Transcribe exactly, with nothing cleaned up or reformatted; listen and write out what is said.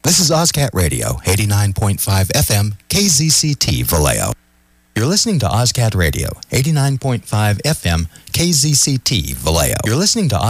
This is OzCat Radio, eighty-nine point five F M, K Z C T, Vallejo. You're listening to OzCat Radio, eighty-nine point five F M, K Z C T, Vallejo. You're listening to